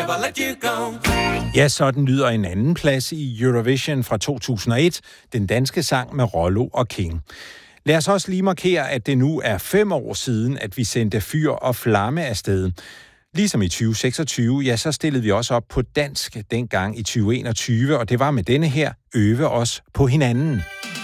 never let you go. Ja, sådan lyder en anden plads i Eurovision fra 2001, den danske sang med Rollo og King. Lad os også lige markere, at det nu er 5 år siden, at vi sendte Fyr og Flamme afsted. Ligesom i 2026, ja, så stillede vi også op på dansk dengang i 2021, og det var med denne her Øve os på hinanden.